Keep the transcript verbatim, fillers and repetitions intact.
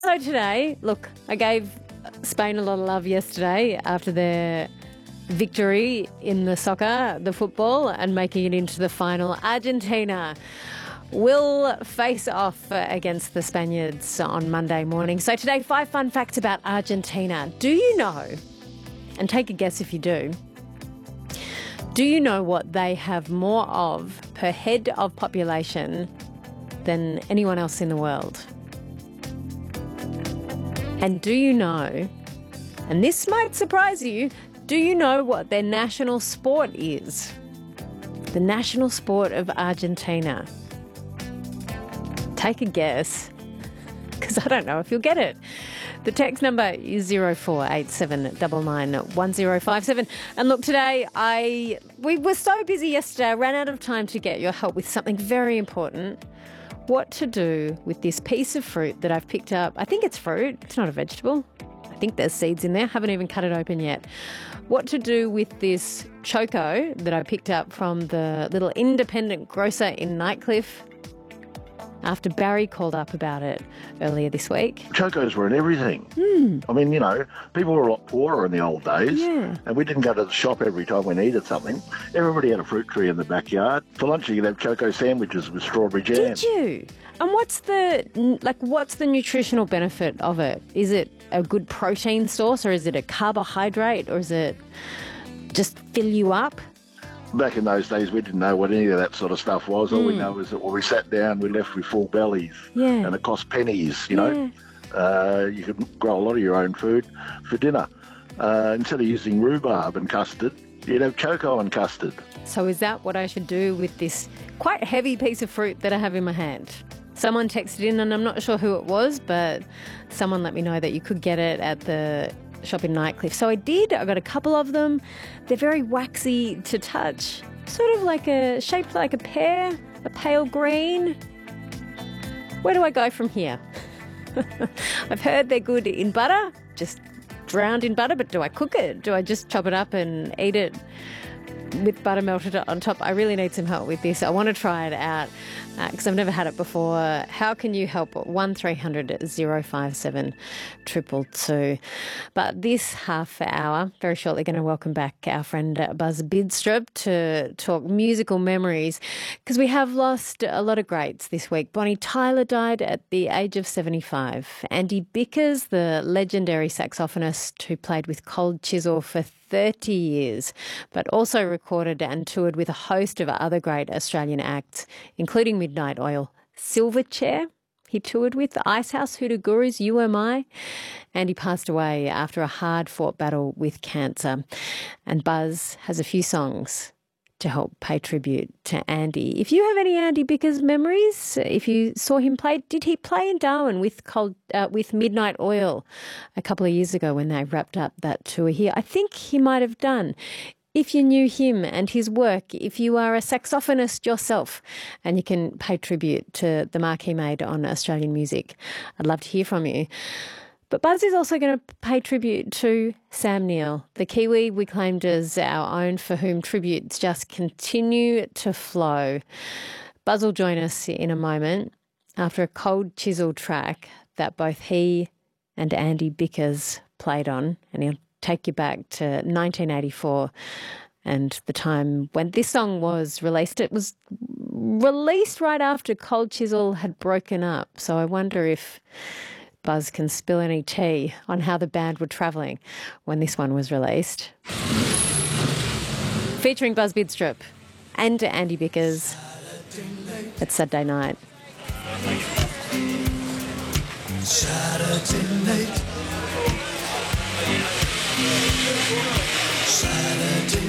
So today, look, I gave Spain a lot of love yesterday after their victory in the soccer, the football, and making it into the final. Argentina will face off against the Spaniards on Monday morning. So today, five fun facts about Argentina. Do you know, and take a guess if you do, do you know what they have more of per head of population than anyone else in the world? And do you know, and this might surprise you, do you know what their national sport is? The national sport of Argentina. Take a guess, because I don't know if you'll get it. The text number is zero four eight seven nine nine one zero five seven. And look, today I we were so busy yesterday, I ran out of time to get your help with something very important. What to do with this piece of fruit that I've picked up. I think it's fruit. It's not a vegetable. I think there's seeds in there. Haven't even cut it open yet. What to do with this choco that I picked up from the little independent grocer in Nightcliff after Barry called up about it earlier this week. Chocos were in everything. Mm. I mean, you know, people were a lot poorer in the old days. Yeah. And we didn't go to the shop every time we needed something. Everybody had a fruit tree in the backyard. For lunch, you could have choco sandwiches with strawberry jam. Did you? And what's the, like, what's the nutritional benefit of it? Is it a good protein source, or is it a carbohydrate, or is it just fill you up? Back in those days, we didn't know what any of that sort of stuff was. All mm. we know is that when we sat down, we left with full bellies. Yeah. And it cost pennies, you know. Yeah. Uh, you could grow a lot of your own food for dinner. Uh, instead of using rhubarb and custard, you'd have cocoa and custard. So is that what I should do with this quite heavy piece of fruit that I have in my hand? Someone texted in, and I'm not sure who it was, but someone let me know that you could get it at the shop in Nightcliff. So I did. I got a couple of them. They're very waxy to touch. Sort of like a, shaped like a pear, a pale green. Where do I go from here? I've heard they're good in butter, just drowned in butter, but do I cook it? Do I just chop it up and eat it with butter melted on top? I really need some help with this. I want to try it out because uh, I've never had it before. How can you help? one three hundred oh five seven two two two. But this half hour, very shortly going to welcome back our friend uh, Buzz Bidstrup to talk musical memories, because we have lost a lot of greats this week. Bonnie Tyler died at the age of seventy-five. Andy Bickers, the legendary saxophonist who played with Cold Chisel for thirty years, but also recorded and toured with a host of other great Australian acts, including Midnight Oil, Silverchair. He toured with the Icehouse, Hoodoo Gurus, U M I, and he passed away after a hard-fought battle with cancer. And Buzz has a few songs to help pay tribute to Andy. If you have any Andy Bickers memories, if you saw him play, did he play in Darwin with Cold, uh, with Midnight Oil a couple of years ago when they wrapped up that tour here? I think he might have done. If you knew him and his work, if you are a saxophonist yourself and you can pay tribute to the mark he made on Australian music, I'd love to hear from you. But Buzz is also going to pay tribute to Sam Neill, the Kiwi we claimed as our own, for whom tributes just continue to flow. Buzz will join us in a moment after a Cold Chisel track that both he and Andy Bickers played on, and he'll take you back to nineteen eighty-four and the time when this song was released. It was released right after Cold Chisel had broken up, so I wonder if Buzz can spill any tea on how the band were travelling when this one was released. Featuring Buzz Bidstrup and Andy Bickers. It's Saturday night. Saturday night. Saturday